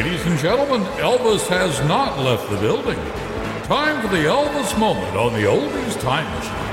Ladies and gentlemen, Elvis has not left the building. Time for the Elvis moment on the Oldies Time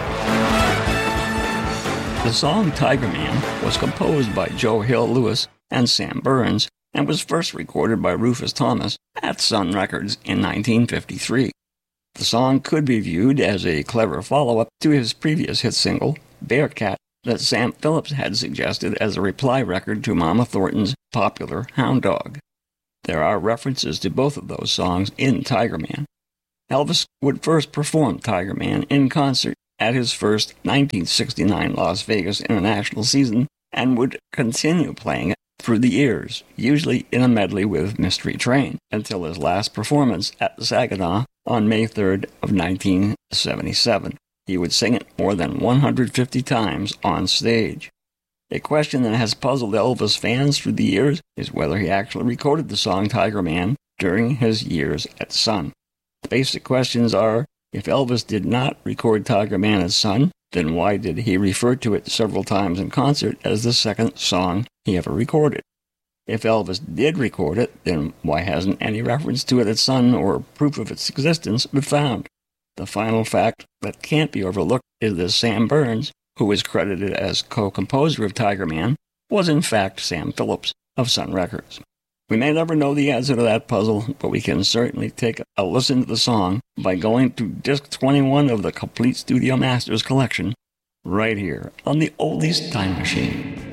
Machine. The song Tiger Man was composed by Joe Hill Lewis and Sam Burns and was first recorded by Rufus Thomas at Sun Records in 1953. The song could be viewed as a clever follow-up to his previous hit single, Bearcat, that Sam Phillips had suggested as a reply record to Mama Thornton's popular Hound Dog. There are references to both of those songs in Tiger Man. Elvis would first perform Tiger Man in concert at his first 1969 Las Vegas International season and would continue playing it through the years, usually in a medley with Mystery Train, until his last performance at the Saginaw on May 3rd of 1977. He would sing it more than 150 times on stage. A question that has puzzled Elvis fans through the years is whether he actually recorded the song Tiger Man during his years at Sun. The basic questions are, if Elvis did not record Tiger Man at Sun, then why did he refer to it several times in concert as the second song he ever recorded? If Elvis did record it, then why hasn't any reference to it at Sun or proof of its existence been found? The final fact that can't be overlooked is that Sam Burns, who is credited as co-composer of Tiger Man, was in fact Sam Phillips of Sun Records. We may never know the answer to that puzzle, but we can certainly take a listen to the song by going to disc 21 of the Complete Studio Masters collection right here on the Oldies Time Machine.